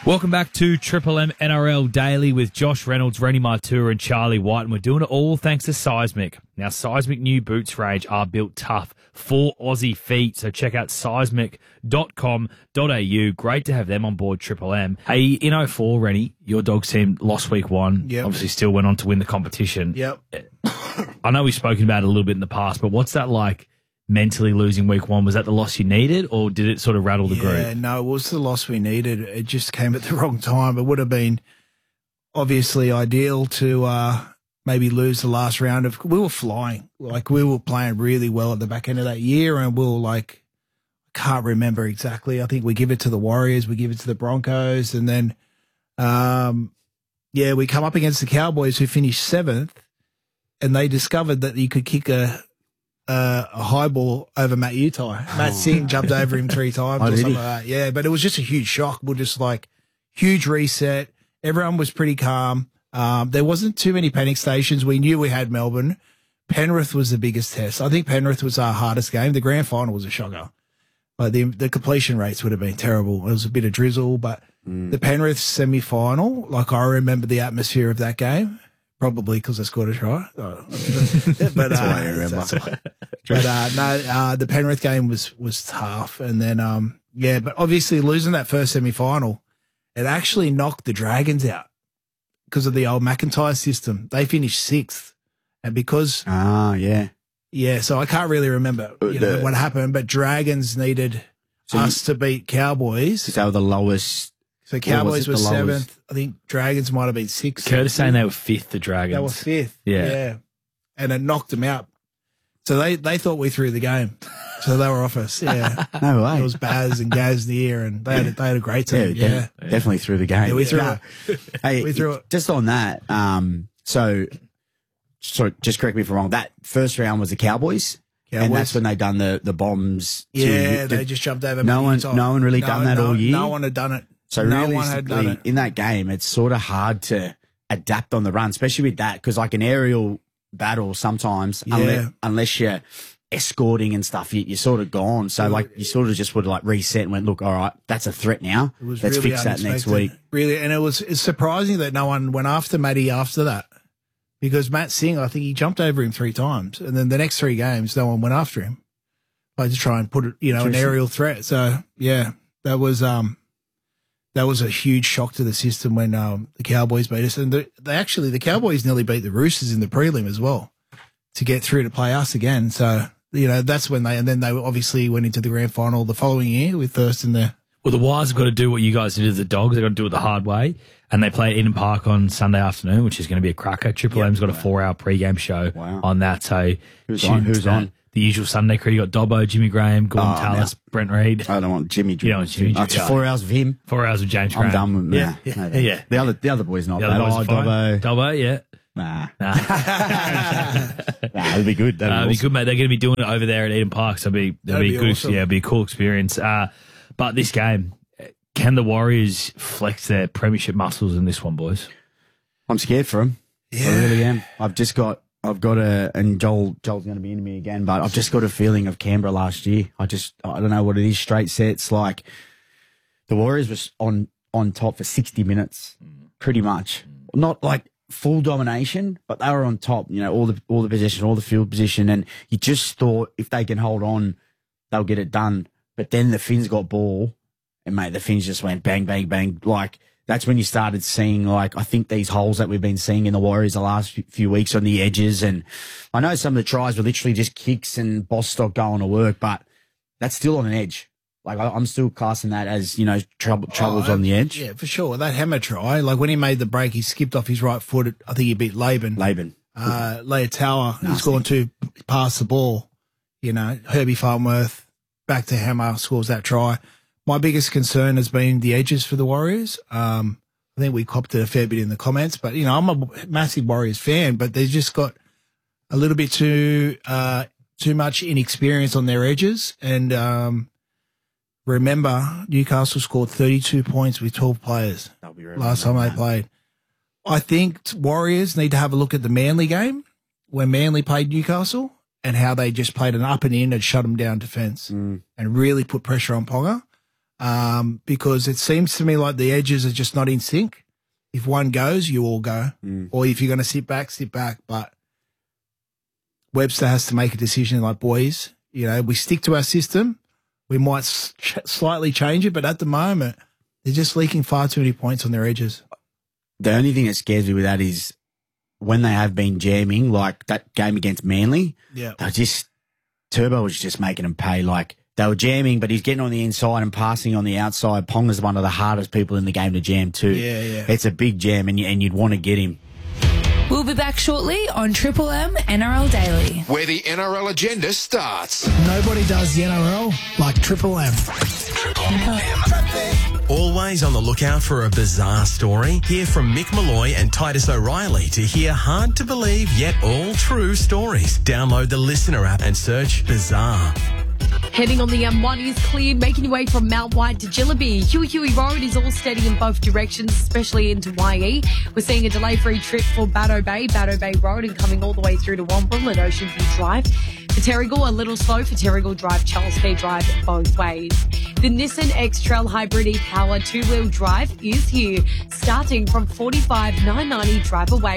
Welcome back to Triple M NRL Daily with Josh Reynolds, Rennie Martua and Charlie White, and we're doing it all thanks to Seismic. Now, Seismic new boots range are built tough for Aussie feet, so check out seismic.com.au. Great to have them on board Triple M. Hey, in 04, Rennie, your Dogs team lost week one. Yep. Obviously still went on to win the competition. Yep. I know we've spoken about it a little bit in the past, but what's that like mentally losing week one? Was that the loss you needed, or did it sort of rattle the group? Yeah, no, it was the loss we needed. It just came at the wrong time. It would have been obviously ideal to maybe lose the last round of. We were flying, like we were playing really well at the back end of that year, and we were like, can't remember exactly. I think we give it to the Warriors, we give it to the Broncos, and then, we come up against the Cowboys, who finished 7th, and they discovered that you could kick a high ball over Matt Utai. Matt Singh jumped over him 3 times or something like that. Yeah, but it was just a huge shock. We're just like, huge reset. Everyone was pretty calm. There wasn't too many panic stations. We knew we had Melbourne. Penrith was the biggest test. I think Penrith was our hardest game. The grand final was a shocker. But the completion rates would have been terrible. It was a bit of drizzle, but the Penrith semi-final, like I remember the atmosphere of that game. Probably because I scored a try. But that's what I remember. The Penrith game was tough. And then, but obviously losing that first semi-final, it actually knocked the Dragons out because of the old McIntyre system. They finished 6th. And because... Yeah, so I can't really remember what happened, but Dragons needed us to beat Cowboys. They were the lowest... So Cowboys were 7th. I think Dragons might have been 6th. Curtis saying they were 5th, the Dragons. They were 5th. Yeah. And it knocked them out. So they thought we threw the game. So they were off us. Yeah. No way. It was Baz and Gaz in the year, and they had a great team. Yeah. Definitely threw the game. Yeah, we threw it. Hey, we threw it. Just on that, so just correct me if I'm wrong, that first round was the Cowboys. And that's when they done the bombs. They just jumped over. No one really done that all year. No one had done it. So realistically, in that game, it's sort of hard to adapt on the run, especially with that, because like an aerial battle sometimes, unless you're escorting and stuff, you're sort of gone. So like you sort of just would like reset and went, look, all right, that's a threat now. Let's really fix that next week. Really, and it's surprising that no one went after Matty after that, because Matt Singh, I think he jumped over him 3 times, and then the next 3 games, no one went after him. Like to try and put it, an aerial threat. So yeah, that was a huge shock to the system when the Cowboys beat us. And the Cowboys nearly beat the Roosters in the prelim as well to get through to play us again. So, that's when they obviously went into the grand final the following year with Thurston there. Well, the Wires have got to do what you guys did as the Dogs. They've got to do it the hard way. And they play at Eden Park on Sunday afternoon, which is going to be a cracker. Triple M's got a 4-hour pre-game show on that. So who's on? The usual Sunday crew. You got Dobbo, Jimmy Graham, Gordon Tallis, Brent Reid. I don't want Jimmy. You don't want Jimmy. It's 4 hours of him. 4 hours of James Graham. I'm done with Yeah. The other boys not The bad. other boys are fine. Dobbo, yeah. Nah, it'll be good. It'll be good, mate. They're going to be doing it over there at Eden Park, so it'll be good. Awesome. Yeah, it'll be a cool experience. But this game, can the Warriors flex their premiership muscles in this one, boys? I'm scared for them. Yeah. I really am. I've got and Joel's going to be into me again, but I've just got a feeling of Canberra last year. I don't know what it is. Straight sets, like the Warriors was on top for 60 minutes, pretty much. Not like full domination, but they were on top. All the possession, all the field position, and you just thought if they can hold on, they'll get it done. But then the Finns got ball, and mate, the Finns just went bang, bang, bang. Like that's when you started seeing, like, I think these holes that we've been seeing in the Warriors the last few weeks on the edges. And I know some of the tries were literally just kicks and Bostock going to work, but that's still on an edge. Like, I'm still classing that as, troubles on the edge. Yeah, for sure. That hammer try, like when he made the break, he skipped off his right foot. I think he beat Laban. Leia he's gone to pass the ball. Herbie Farnworth back to hammer, scores that try. My biggest concern has been the edges for the Warriors. I think we copped it a fair bit in the comments, but, I'm a massive Warriors fan, but they've just got a little bit too much inexperience on their edges. And remember, Newcastle scored 32 points with 12 players last time they played. I think Warriors need to have a look at the Manly game when Manly played Newcastle and how they just played an up and in and shut them down defence and really put pressure on Ponga. because it seems to me like the edges are just not in sync. If one goes, you all go. Or if you're going to sit back, sit back. But Webster has to make a decision like, boys, you know, we stick to our system. We might slightly change it, but at the moment, they're just leaking far too many points on their edges. The only thing that scares me with that is when they have been jamming, like that game against Manly, Turbo was just making them pay. Like they were jamming, but he's getting on the inside and passing on the outside. Ponga's one of the hardest people in the game to jam too. Yeah. It's a big jam, and you'd want to get him. We'll be back shortly on Triple M NRL Daily, where the NRL agenda starts. Nobody does the NRL like Triple M. Always on the lookout for a bizarre story? Hear from Mick Malloy and Titus O'Reilly to hear hard to believe yet all true stories. Download the Listener app and search Bizarre. Heading on the M1 is clear, making your way from Mount White to Jillaby. Huey Road is all steady in both directions, especially into YE. We're seeing a delay-free trip for Batto Bay Road, and coming all the way through to Womble at Ocean View Drive. For Terrigal, a little slow for Terrigal Drive, Charles Bay Drive, both ways. The Nissan X-Trail Hybrid e-Power 2-wheel drive is here, starting from $45,990 drive away.